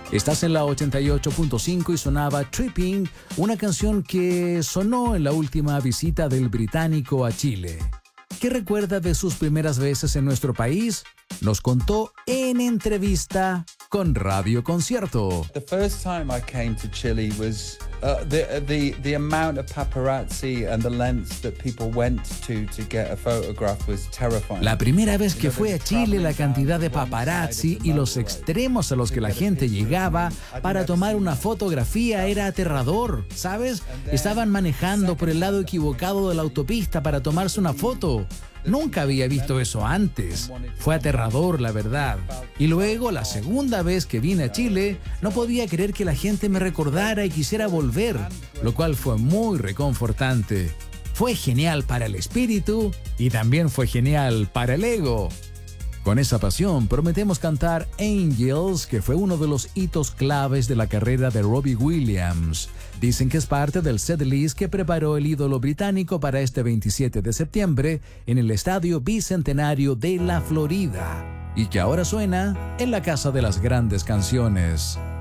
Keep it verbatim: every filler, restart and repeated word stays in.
Estás en la ochenta y ocho punto cinco y sonaba Tripping, una canción que sonó en la última visita del británico a Chile. ¿Qué recuerda de sus primeras veces en nuestro país? Nos contó en entrevista con Radio Concierto. The first time I came to Chile was uh, the the the amount of paparazzi and the lengths that people went to to get a photograph was terrifying. La primera vez que fue a Chile, la cantidad de paparazzi y los extremos a los que la gente llegaba para tomar una fotografía era aterrador, ¿sabes? Estaban manejando por el lado equivocado de la autopista para tomarse una foto. Nunca había visto eso antes. Fue aterrador, la verdad. Y luego, la segunda vez que vine a Chile, no podía creer que la gente me recordara y quisiera volver, lo cual fue muy reconfortante. Fue genial para el espíritu y también fue genial para el ego. Con esa pasión prometemos cantar Angels, que fue uno de los hitos claves de la carrera de Robbie Williams. Dicen que es parte del setlist que preparó el ídolo británico para este veintisiete de septiembre en el Estadio Bicentenario de la Florida y que ahora suena en la Casa de las Grandes Canciones.